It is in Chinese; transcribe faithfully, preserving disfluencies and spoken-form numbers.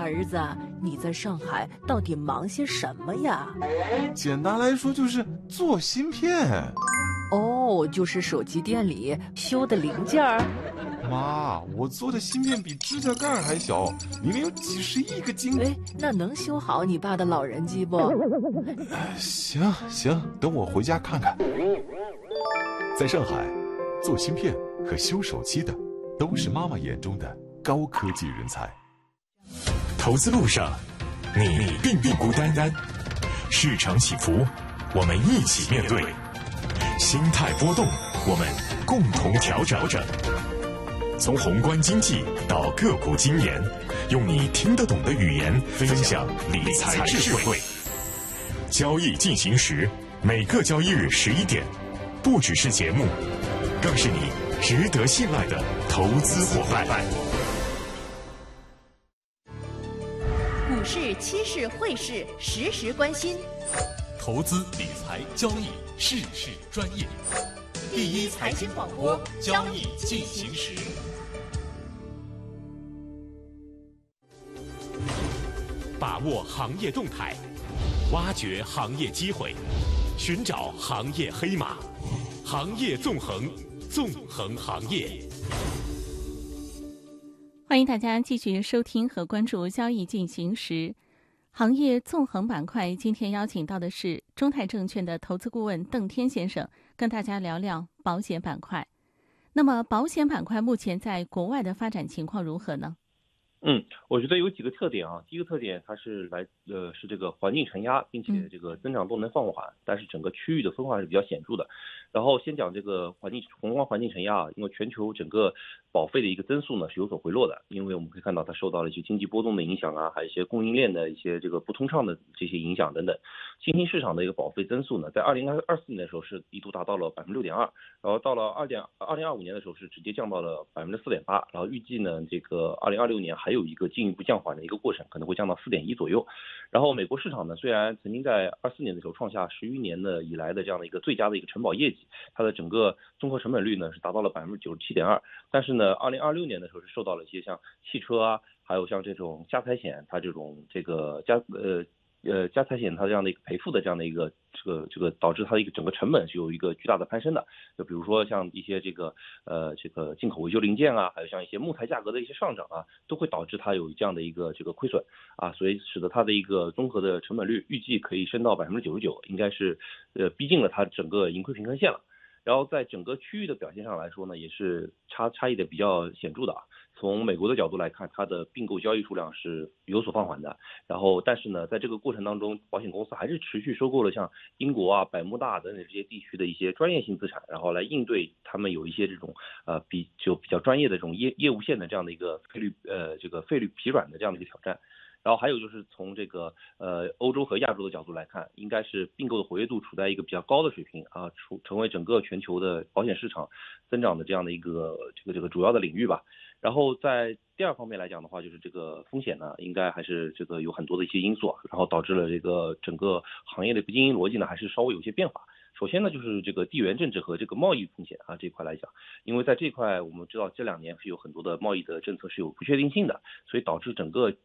儿子，你在上海到底忙些什么呀？ 简单来说就是做芯片。 哦，就是手机店里修的零件儿。 妈，我做的芯片比指甲盖还小，里面有几十亿个晶。 哎，那能修好你爸的老人机不？ 行行，等我回家看看。 在上海，做芯片和修手机的都是妈妈眼中的高科技人才。投资路上，你并不孤单单，市场起伏，我们一起面对；心态波动，我们共同调整。从宏观经济到个股经研，用你听得懂的语言分享理财智慧。交易进行时，每个交易日十一点，不只是节目，更是你值得信赖的投资伙伴。 股市、期市、汇市，时时关心。 投资理财交易事事专业，第一财经广播，交易进行时。把握行业动态，挖掘行业机会，寻找行业黑马，行业纵横，纵横行业。 欢迎大家继续收听和关注交易进行时。行业纵横板块，今天邀请到的是中泰证券的投资顾问邓天先生，跟大家聊聊保险板块。那么保险板块目前在国外的发展情况如何呢？ 嗯，我觉得有几个特点啊。第一个特点，它是来呃是这个环境承压，并且这个增长动能放缓，但是整个区域的分化是比较显著的。然后先讲这个环境宏观环境承压啊，因为全球整个保费的一个增速呢是有所回落的，因为我们可以看到它受到了一些经济波动的影响啊，还有一些供应链的一些这个不通畅的这些影响等等。新兴市场的一个保费增速呢，在二零二四年的时候是一度达到了百分之六点二，然后到了二点二零二五年的时候是直接降到了百分之四点八，然后预计呢这个二零二六年还有一个进一步降缓的一个过程，可能会降到四点一左右。然后美国市场呢，虽然曾经在二四年的时候创下十余年的以来的这样的一个最佳的一个承保业绩，它的整个综合成本率呢是达到了百分之九十七点二，但是呢，二零二六年的时候是受到了一些像汽车啊，还有像这种家财险，它这种这个家呃。呃，家财险它这样的一个赔付的这样的一个这个这个导致它的一个整个成本是有一个巨大的攀升的。就比如说像一些这个呃这个进口维修零件啊，还有像一些木材价格的一些上涨啊，都会导致它有这样的一个这个亏损啊，所以使得它的一个综合的成本率预计可以升到百分之九十九，应该是呃逼近了它整个盈亏平衡线了。然后在整个区域的表现上来说呢，也是差差异的比较显著的啊。从美国的角度来看，它的并购交易数量是有所放缓的。然后，但是呢，在这个过程当中，保险公司还是持续收购了像英国啊、百慕大等等这些地区的一些专业性资产，然后来应对他们有一些这种呃比就比较专业的这种业业务线的这样的一个费率呃这个费率疲软的这样的一个挑战。然后还有就是从这个呃欧洲和亚洲的角度来看，应该是并购的活跃度处在一个比较高的水平啊，处成为整个全球的保险市场增长的这样的一个这个这个主要的领域吧。然后在第二方面来讲的话，就是这个风险呢，应该还是这个有很多的一些因素，然后导致了这个整个行业的经营逻辑呢，还是稍微有些变化。首先呢，就是这个地缘政治和这个贸易风险啊这一块来讲，因为在这块我们知道这两年是有很多的贸易的政策是有不确定性的，所以导致整个